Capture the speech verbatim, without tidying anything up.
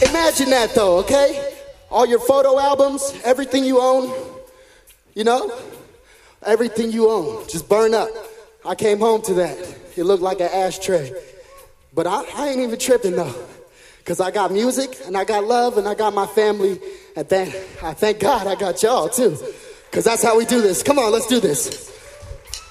Imagine that though, okay? All your photo albums, everything you own, you know, everything you own, just burn up. I came home to that. It looked like an ashtray. But I, I ain't even tripping though, because I got music and I got love and I got my family. And thank, I thank God I got y'all too, because that's how we do this. Come on, let's do this.